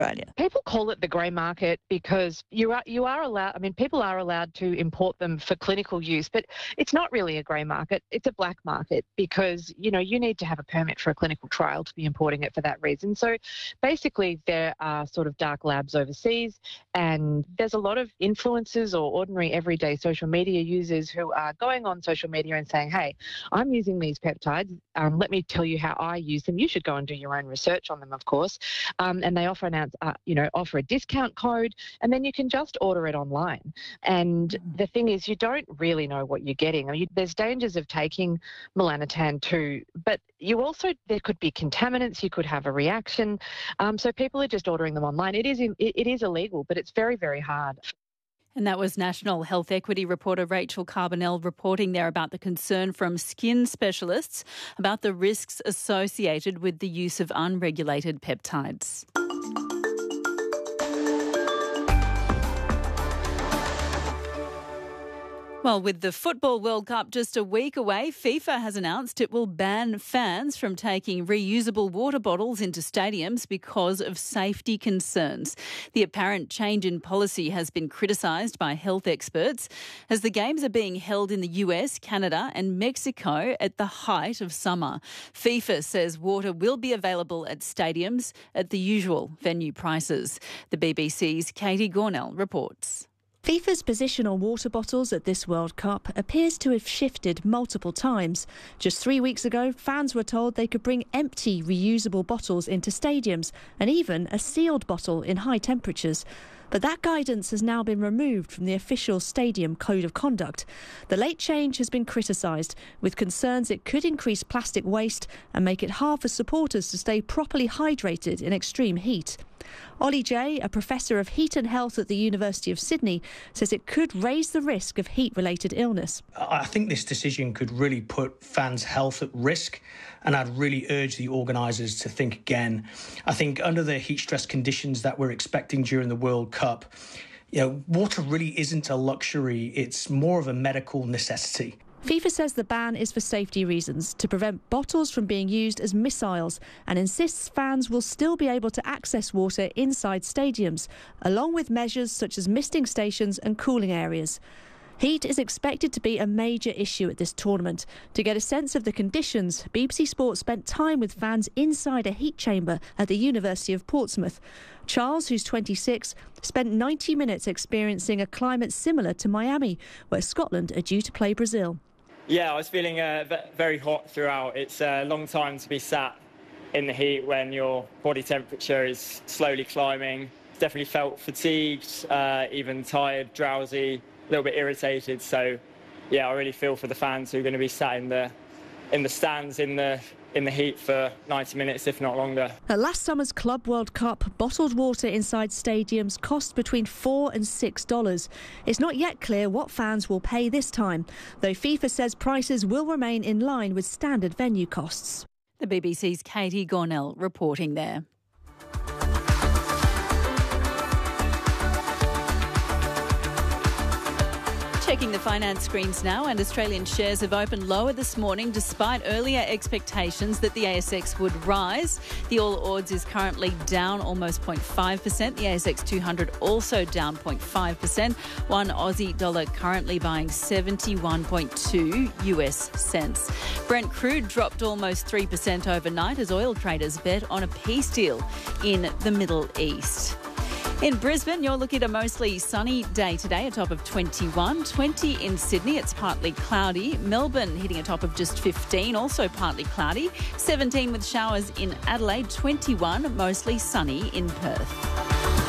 Australia? People call it the grey market because you are allowed, people are allowed to import them for clinical use, but it's not really a grey market. It's a black market because, you need to have a permit for a clinical trial to be importing it for that reason. So basically there are sort of dark labs overseas, and there's a lot of influencers or ordinary everyday social media users who are going on social media and saying, hey, I'm using these peptides. Let me tell you how I use them. You should go and do your own research on them, of course. And they offer offer a discount code, and then you can just order it online. And the thing is, you don't really know what you're getting. There's dangers of taking melanotan too, but there could be contaminants. You could have a reaction. So people are just ordering them online. It is illegal, but it's very, very hard. And that was National Health Equity reporter Rachel Carbonell reporting there about the concern from skin specialists about the risks associated with the use of unregulated peptides. Well, with the Football World Cup just a week away, FIFA has announced it will ban fans from taking reusable water bottles into stadiums because of safety concerns. The apparent change in policy has been criticised by health experts as the games are being held in the US, Canada and Mexico at the height of summer. FIFA says water will be available at stadiums at the usual venue prices. The BBC's Katie Gornell reports. FIFA's position on water bottles at this World Cup appears to have shifted multiple times. Just 3 weeks ago, fans were told they could bring empty reusable bottles into stadiums and even a sealed bottle in high temperatures. But that guidance has now been removed from the official stadium code of conduct. The late change has been criticised, with concerns it could increase plastic waste and make it hard for supporters to stay properly hydrated in extreme heat. Ollie Jay, a professor of heat and health at the University of Sydney, says it could raise the risk of heat-related illness. I think this decision could really put fans' health at risk, and I'd really urge the organisers to think again. I think under the heat-stress conditions that we're expecting during the World Cup, water really isn't a luxury, it's more of a medical necessity. FIFA says the ban is for safety reasons, to prevent bottles from being used as missiles, and insists fans will still be able to access water inside stadiums, along with measures such as misting stations and cooling areas. Heat is expected to be a major issue at this tournament. To get a sense of the conditions, BBC Sport spent time with fans inside a heat chamber at the University of Portsmouth. Charles, who's 26, spent 90 minutes experiencing a climate similar to Miami, where Scotland are due to play Brazil. Yeah, I was feeling very hot throughout. It's a long time to be sat in the heat when your body temperature is slowly climbing. Definitely felt fatigued, even tired, drowsy, a little bit irritated. So, yeah, I really feel for the fans who are going to be sat in the stands in the heat for 90 minutes, if not longer. At last summer's Club World Cup, bottled water inside stadiums cost between $4 and $6. It's not yet clear what fans will pay this time, though FIFA says prices will remain in line with standard venue costs. The BBC's Katie Gornell reporting there. Checking the finance screens now, and Australian shares have opened lower this morning despite earlier expectations that the ASX would rise. The All Ords is currently down almost 0.5%. The ASX 200 also down 0.5%. One Aussie dollar currently buying 71.2 US cents. Brent crude dropped almost 3% overnight as oil traders bet on a peace deal in the Middle East. In Brisbane, you're looking at a mostly sunny day today, a top of 21. 20 in Sydney, it's partly cloudy. Melbourne hitting a top of just 15, also partly cloudy. 17 with showers in Adelaide. 21, mostly sunny in Perth.